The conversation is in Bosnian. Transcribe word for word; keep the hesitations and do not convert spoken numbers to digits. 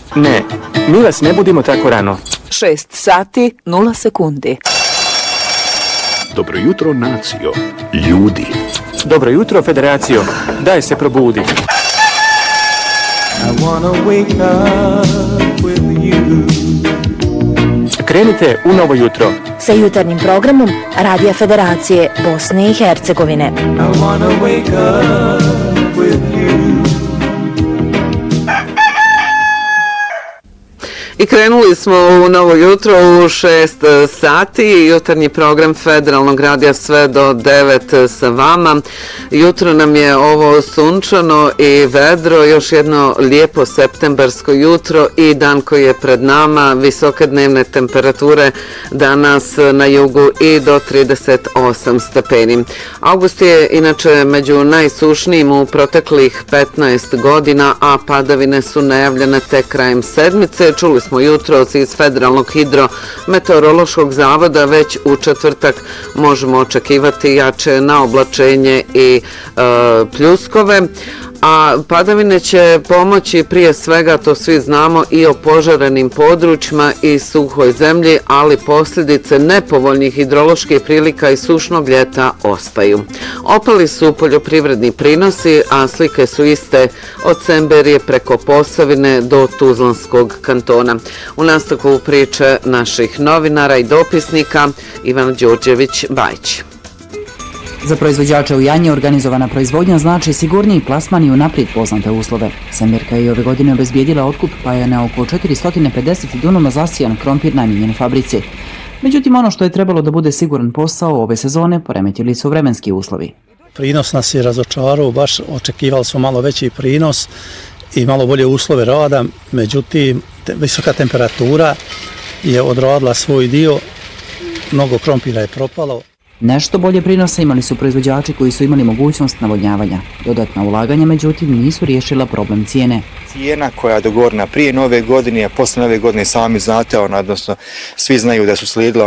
Ne, mi vas ne budimo tako rano. šest sati, nula sekundi. Dobro jutro, nacijo. Ljudi. Dobro jutro, Federacijo. Daj se probudi. I wanna wake up with you. Krenite u novo jutro. Sa jutarnjim programom Radija Federacije Bosne i Hercegovine. I wanna wake up with you. I krenuli smo u novo jutro u šest sati, jutarnji program Federalnog radija sve do devet sa vama. Jutro nam je ovo sunčano i vedro, još jedno lijepo septembarsko jutro i dan koji je pred nama, visoke dnevne temperature danas na jugu i do trideset osam stepeni. August je inače među najsušnijim u proteklih petnaest godina, a padavine su najavljene tek krajem sedmice. Čuli smo jutros iz Federalnog hidrometeorološkog zavoda, već u četvrtak možemo očekivati jače naoblačenje i e, pljuskove. A padavine će pomoći prije svega, to svi znamo, i opožarenim područjima i suhoj zemlji, ali posljedice nepovoljnih hidroloških prilika i sušnog ljeta ostaju. Opali su poljoprivredni prinosi, a slike su iste od Semberije preko Posavine do Tuzlanskog kantona. U nastavku priče naših novinara i dopisnika Ivan Đorđević-Bajić. Za proizvođače u Janje organizovana proizvodnja znači sigurniji plasman i unaprijed poznate uslove. Semberka je i ove godine obezbijedila otkup, pa je na oko četiristo pedeset dunuma zasijan krompir namijenjen fabrici. Međutim, ono što je trebalo da bude siguran posao ove sezone poremetili su vremenski uslovi. Prinos nas je razočarao, baš očekivali smo malo veći prinos i malo bolje uslove rada, međutim, te, visoka temperatura je odradila svoj dio, mnogo krompira je propalo. Nešto bolje prinose imali su proizvođači koji su imali mogućnost navodnjavanja. Dodatna ulaganja, međutim, nisu riješila problem cijene. Cijena koja je dogovorena prije nove godine, a posle nove godine sami znate, odnosno svi znaju da su slijedila